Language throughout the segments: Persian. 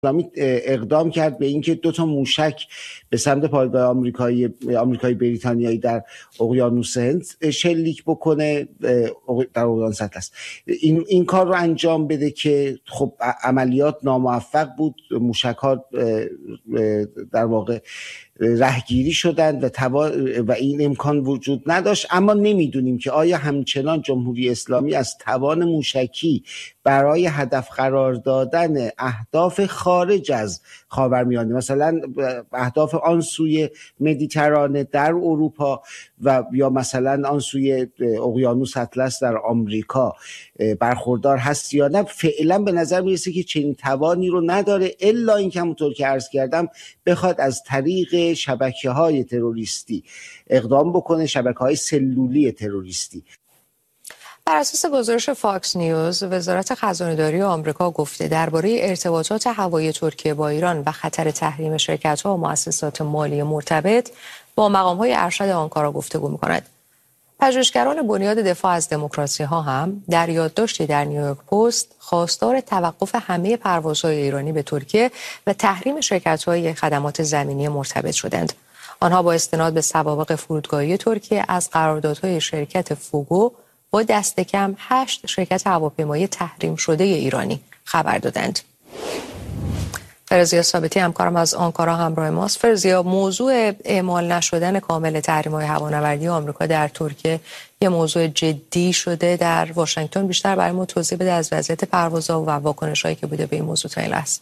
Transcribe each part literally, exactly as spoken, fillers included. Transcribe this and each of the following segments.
اسلامی اقدام کرد به اینکه دو تا موشک به سمت پایگاه آمریکایی آمریکایی بریتانیایی در اقیانوس هند شلیک بکنه، در اقیانوس اطلس. این این کار رو انجام بده که خب عملیات ناموفق بود، موشک‌ها در واقع رهگیری شدند و توا... و این امکان وجود نداشت. اما نمیدونیم که آیا همچنان جمهوری اسلامی از توان موشکی برای هدف قرار دادن اهداف خارج از خاورمیانه، مثلا اهداف آن سوی مدیترانه در اروپا و یا مثلا آن سوی اقیانوس اطلس در آمریکا برخوردار هست یا نه، فعلا به نظر میرسه که چنین توانی رو نداره، الا اینکه همونطور که عرض کردم بخواد از طریق شبکه‌های تروریستی اقدام بکنه، شبکه‌های سلولی تروریستی. بر اساس گزارش فاکس نیوز، وزارت خزانه‌داری آمریکا گفته درباره ارتباطات هوایی ترکیه با ایران و خطر تحریم شرکت‌ها و مؤسسات مالی مرتبط با مقام‌های ارشد آنکارا گفتگو می‌کند. پژوهشگران بنیاد دفاع از دموکراسی ها هم در یادداشتی در نیویورک پست خواستار توقف همه پروازهای ایرانی به ترکیه و تحریم شرکت‌های خدمات زمینی مرتبط شدند. آنها با استناد به سوابق فرودگاهی ترکیه از قراردادهای شرکت فوگو با دست کم هشت شرکت هواپیمایی تحریم شده ایرانی خبر دادند. فرزیا ثابتی همکارم از آنکارا همراه ماست. فرزیا، موضوع اعمال نشدن کامل تحریم‌های هوانوردی آمریکا در ترکیه یه موضوع جدی شده. در واشنگتن بیشتر برای ما توضیح بده از وضعیت پروازها و واکنش‌هایی که بوده به این موضوع تا این لحظه.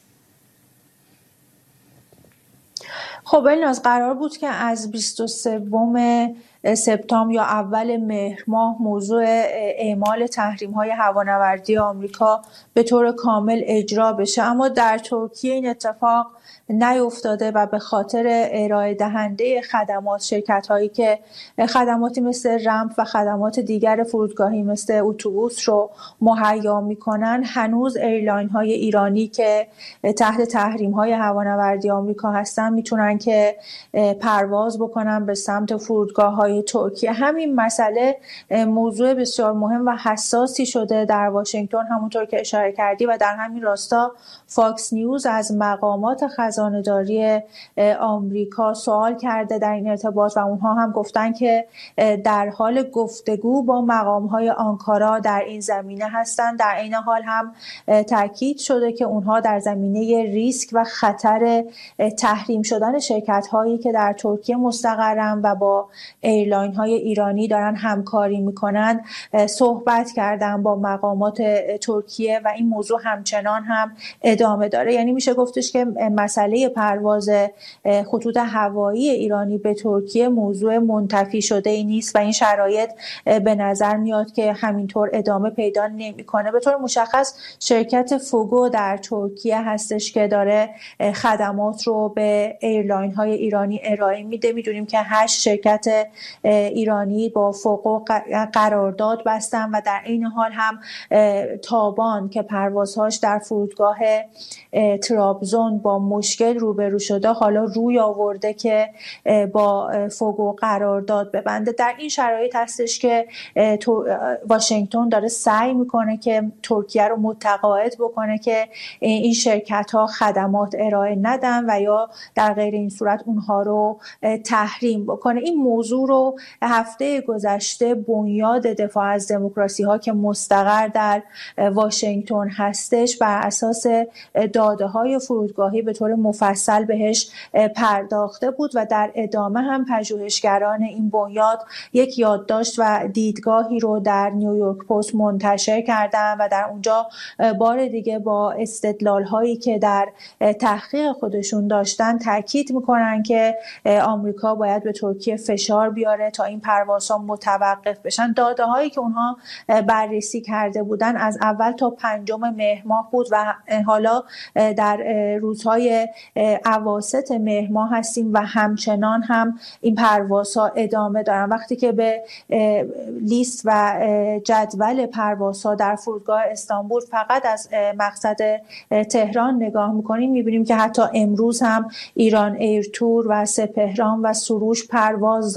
خب الناز، قرار بود که از بیست و سوم سپتامبر یا اول مهر ماه موضوع اعمال تحریم‌های هوانوردی آمریکا به طور کامل اجرا بشه، اما در ترکیه این اتفاق نیفتاده و به خاطر ارائه دهنده خدمات، شرکت‌هایی که خدماتی مثل رمپ و خدمات دیگر فرودگاهی مثل اتوبوس رو مهیا می‌کنن، هنوز ایرلاین‌های ایرانی که تحت تحریم‌های هوانوردی آمریکا هستن میتونن که پرواز بکنن به سمت فرودگاه‌های ترکیه. همین مسئله موضوع بسیار مهم و حساسی شده در واشنگتن، همونطور که اشاره کردی، و در همین راستا فاکس نیوز از مقامات خزانه‌داری آمریکا سوال کرده در این ارتباط و اونها هم گفتن که در حال گفتگو با مقام‌های آنکارا در این زمینه هستند. در این حال هم تاکید شده که اونها در زمینه ریسک و خطر تحریم شدن شرکت‌هایی که در ترکیه مستقرن و با ایرلاین‌های ایرانی دارن همکاری میکنن صحبت کردن با مقامات ترکیه و این موضوع همچنان هم ادامه داره. یعنی میشه گفتش که مسئله پرواز خطوط هوایی ایرانی به ترکیه موضوع منتفی شده ای نیست و این شرایط به نظر میاد که همینطور ادامه پیدا نمیکنه. به طور مشخص شرکت فوگو در ترکیه هستش که داره خدمات رو به ایرلاین‌های ایرانی ارائه میده. میدونیم که هشت شرکت ایرانی با فوگو قرارداد بستن و در این حال هم تابان که پروازهاش در فرودگاه ترابزون با مشکل روبرو شده حالا روی آورده که با فوگو قرارداد ببنده. در این شرایط هستش که واشنگتن داره سعی میکنه که ترکیه رو متقاعد بکنه که این شرکت ها خدمات ارائه ندن و یا در غیر این صورت اونها رو تحریم بکنه. این موضوع رو هفته گذشته بنیاد دفاع از دموکراسی ها که مستقر در واشنگتن هستش بر اساس داده های فرودگاهی به طور مفصل بهش پرداخته بود و در ادامه هم پژوهشگران این بنیاد یک یادداشت و دیدگاهی رو در نیویورک پست منتشر کردن و در اونجا بار دیگه با استدلال هایی که در تحقیق خودشون داشتن تاکید میکنن که آمریکا باید به ترکیه فشار بیاره تا این پروازها متوقف بشن. داده هایی که اونها بررسی کرده بودن از اول تا پنجم مهر ماه بود و حالا در روزهای اواسط مهر ماه هستیم و همچنان هم این پروازها ادامه دارن. وقتی که به لیست و جدول پروازها در فرودگاه استانبول فقط از مقصد تهران نگاه میکنیم میبینیم که حتی امروز هم ایران ایر تور و سپهران و سروش پرواز دارند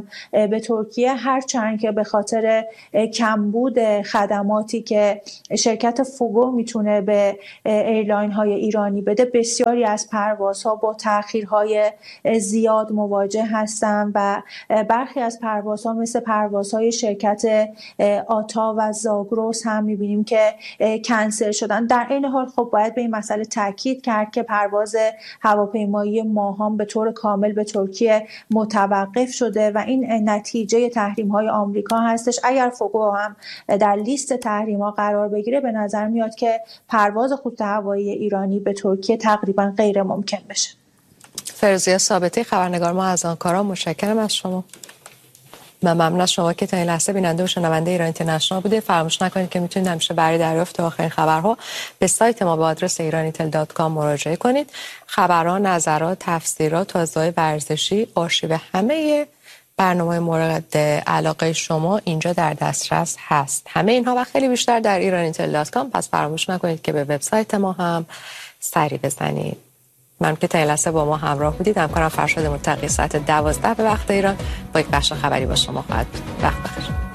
هم به ترکیه، هرچند که به خاطر کمبود خدماتی که شرکت فوگو میتونه به ایرلاین های ایرانی بده، بسیاری از پروازها با تأخیرهای زیاد مواجه هستند و برخی از پروازها مثل پروازهای شرکت آتا و زاگرس هم میبینیم که کنسل شدن. در این حال خب باید به این مسئله تاکید کرد که پرواز هواپیمایی ماهان به طور کامل به ترکیه متوقف شده و این نتیجه تحریم های آمریکا هستش. اگر فوگو هم در لیست تحریم ها قرار بگیره، به نظر میاد که پرواز خطوط هوایی ایرانی به ترکیه تقریبا غیر ممکن بشه. فرزیه ثابتی، خبرنگار ما از آنکارا، متشکرم از شما. من ممنون از شما که تا این لحظه بیننده و شنونده ایران اینترنشنال بودید. فراموش نکنید که میتونید همیشه برای دریافت آخرین خبرها به سایت ما به آدرس ایرانیتل دات کام مراجعه کنید. خبرها، نظرات، تفسیرات، تازه‌های ورزشی، آرشیو همه برنامه مورد علاقه شما اینجا در دسترس هست. همه اینها و خیلی بیشتر در ایرانیتل دات کام. پس فراموش نکنید که به وبسایت ما هم سری بزنید. من که تا این لحظه با ما همراه بودید. همکارم فرشاد متقی ساعت دوازده به وقت ایران با یک بخش خبری با شما خواهد بود. وقت بخیر.